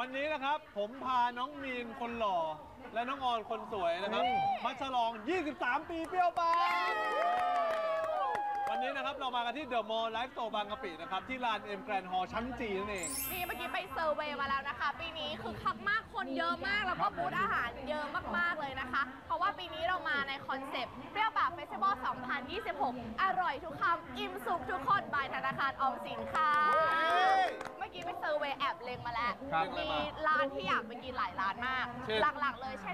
วันนี้นะครับผมพาน้องมีนคนหล่อและน้องออนคนสวยนะครับมาฉลอง 23 ปีเปรี้ยวปากวันนี้นะครับเรามากันที่เดอะมอลล์ไลฟ์สโตร์บางกะปินะครับที่ลานเอ็มแกรนด์ฮอลล์ชั้นจีนั่นเองนี่เมื่อกี้ไปเซอร์เวย์มาแล้วนะคะปีนี้คือคักมากคนเยอะมากแล้วก็บูธอาหารเยอะมากๆเลยนะคะเพราะว่าปีนี้เรามาในคอนเซปต์เปรี้ยวปากเฟสติวัล 2026 อร่อยทุกคำอิ่มสุขทุกคนบายธนาคารออมสินค่ะเมื่อกี้ไปเซอร์เวย์แอบเล็งมาแล้วมีร้านที่อยากไปกินหลายร้านมากหลักๆเลยเช่น